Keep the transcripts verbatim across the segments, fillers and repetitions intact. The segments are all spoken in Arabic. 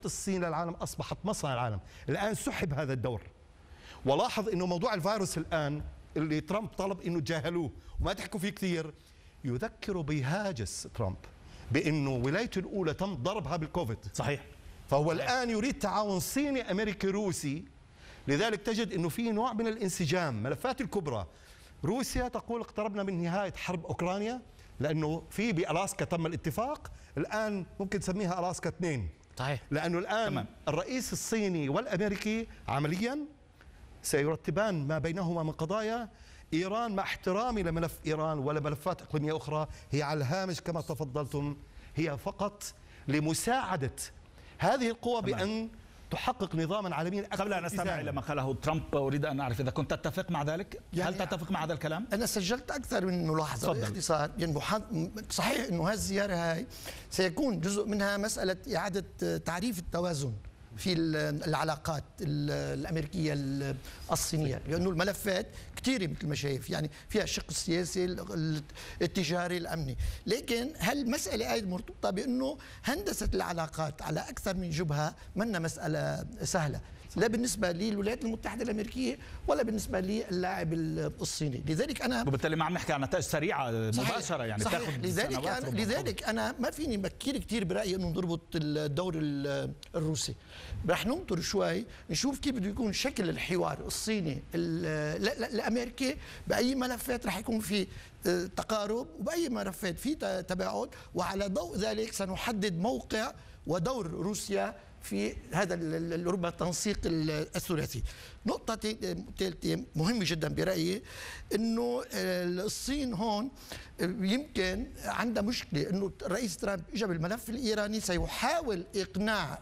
الصين للعالم أصبحت مصنع العالم. الآن سحب هذا الدور. ولاحظ أنه موضوع الفيروس الآن اللي ترامب طلب أنه تجاهلوه وما تحكوا فيه كثير، يذكر بهاجس ترامب بأنه ولايته الأولى تم ضربها بالكوفيد. صحيح. فهو صحيح. الآن يريد تعاون صيني أمريكي روسي. لذلك تجد أنه في نوع من الانسجام. ملفات الكبرى، روسيا تقول اقتربنا من نهاية حرب أوكرانيا، لأنه في بألاسكا تم الاتفاق، الآن ممكن تسميها ألاسكا اثنين. صحيح. لأنه الآن تمام. الرئيس الصيني والأمريكي عمليا سيرتبان ما بينهما من قضايا. إيران مع احترامي لملف إيران ولا ملفات إقليمية أخرى هي على الهامش كما تفضلتم، هي فقط لمساعدة هذه القوى بأن تحقق نظاما عالميا أكثر. قبل أن أستمع إلى ما قاله ترامب أريد أن أعرف إذا كنت تتفق مع ذلك. يعني هل تتفق مع هذا الكلام؟ أنا سجلت أكثر من ملاحظة باختصار. يعني صحيح أنه هذه الزيارة هاي سيكون جزء منها مسألة إعادة تعريف التوازن في العلاقات الأمريكية الصينية، لأنه الملفات كثيرة مثل ما شايف، يعني فيها الشق السياسي التجاري الأمني، لكن هالمسألة أيضا مرتبطة بأنه هندسة العلاقات على أكثر من جبهة منا مسألة سهلة، لا بالنسبة للولايات المتحدة الأمريكية ولا بالنسبة للاعب الصيني. لذلك أنا وبالتالي ما عم نحكي عن نتائج سريعة مباشرة، يعني صحيح. تاخذ لذلك أنا لذلك أنا ما فيني بكير كثير برأيي إنه نربط الدور الروسي. رح ننطر شوي نشوف كيف بده يكون شكل الحوار الصيني الأمريكي، بأي ملفات رح يكون في تقارب وبأي ملفات في تباعد، وعلى ضوء ذلك سنحدد موقع ودور روسيا في هذا ربما التنسيق الثلاثي. نقطة ثالثة مهمة جدا برأيي، انه الصين هون يمكن عندها مشكلة، انه الرئيس ترامب اجى بالملف الايراني سيحاول اقناع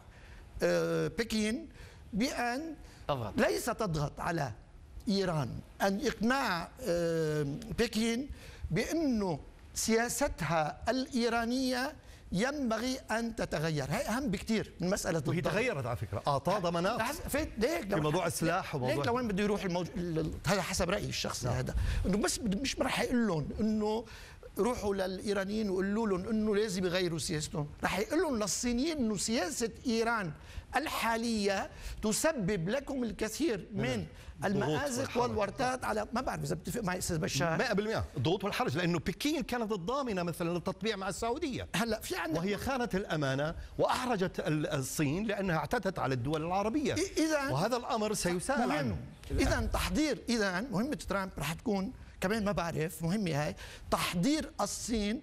بكين بأن تضغط. ليس تضغط على إيران، أن إقناع بكين بأنه سياستها الإيرانية ينبغي أن تتغير. هي أهم بكثير من مسألة وهي تغيرت على فكرة، أعطى ضمانات في موضوع السلاح وموضوع ليك لوين بده يروح الموج... هذا حسب رأيي الشخصي. نعم. هذا إنه بس مش راح يقول لهم إنه روحوا للإيرانيين وقولوا لهم إنه لازم يغيروا سياستهم، راح يقول لهم للصينيين إنه سياسة إيران الحالية تسبب لكم الكثير من المآزق والورطات. على ما بعرف إذا بتفق معي أستاذ بشار مئة بالمئة الضغوط والحرج، لأنه بكين كانت الضامنة مثلا للتطبيع مع السعودية. هلا في عندنا وهي خانت الأمانة وأحرجت الصين لأنها اعتدت على الدول العربية. إذا وهذا الأمر سيسأل عنه. إذا تحضير إذا مهمة ترامب رح تكون كمان ما بعرف مهمة هاي، تحضير الصين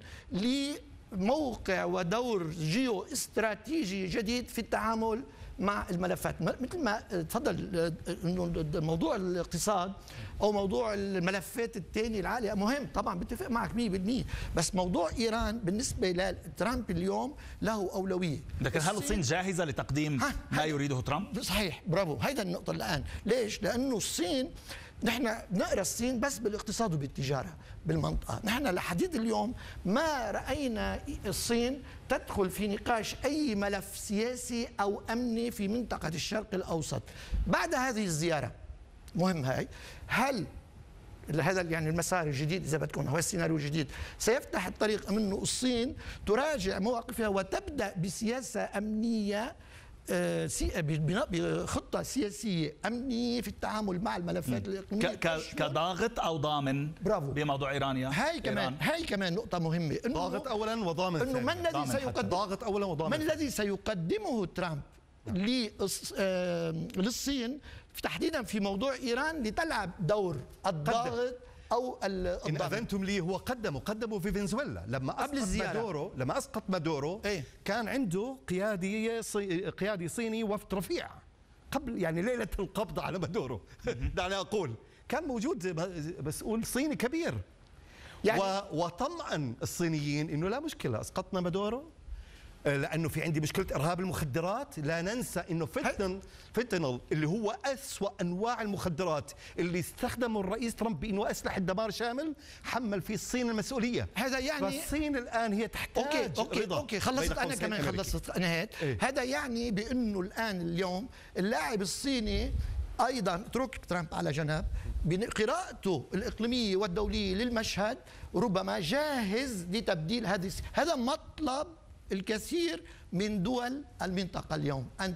لموقع ودور جيو استراتيجي جديد في التعامل مع الملفات. مثل ما تفضل انه موضوع الاقتصاد او موضوع الملفات الثانيه العاليه مهم طبعا، بتفق معك مية بالمية، بس موضوع ايران بالنسبه لترامب اليوم له اولويه. لكن هل الصين جاهزه لتقديم ما يريده ترامب؟ صحيح، برافو، هيدا النقطه الان. ليش؟ لانه الصين نحن نقرا الصين بس بالاقتصاد وبالتجاره بالمنطقه، نحن لحديد اليوم ما راينا الصين تدخل في نقاش اي ملف سياسي او امني في منطقه الشرق الاوسط. بعد هذه الزياره مهم هاي، هل هذا يعني المسار الجديد اذا بدكم هو السيناريو الجديد سيفتح الطريق منه الصين تراجع مواقفها وتبدا بسياسه امنيه، بخطة سياسية أمنية في التعامل مع الملفات الإقليمية كضاغط أو ضامن؟ برافو. بموضوع إيرانيا. هاي كمان هاي كمان نقطة مهمة، إنه ضاغط أولا وضامن إنه ما الذي سيقدم ضاغط أولا وضامن ما الذي سيقدمه ترامب للصين تحديدا في موضوع إيران لتلعب دور الضاغط او الضغط. إن أذنتم لي هو قدموا قدموا في فنزويلا لما قبل أسقط مادورو لما أسقط مادورو ايه؟ كان عنده قيادي صي... قيادي صيني وفد رفيع قبل يعني ليلة القبض على مادورو. دعني أقول كان موجود مسؤول صيني كبير يعني و... وطمأن الصينيين إنه لا مشكلة أسقطنا مادورو لأنه في عندي مشكلة إرهاب المخدرات. لا ننسى إنه فتن فتنل اللي هو أسوأ أنواع المخدرات اللي استخدمه الرئيس ترامب بإنه أسلحة دمار شامل حمل فيه الصين المسؤولية. هذا يعني فالصين الآن هي تحتاج أوكي أوكي رضا. أوكي خلصت أنا كمان خلصت نهاية. إيه؟ هذا يعني بأنه الآن اليوم اللاعب الصيني أيضا اترك ترامب على جنب بقراءته الإقليمية والدولية للمشهد ربما جاهز لتبديل هذه. هذا مطلب الكثير من دول المنطقة اليوم أن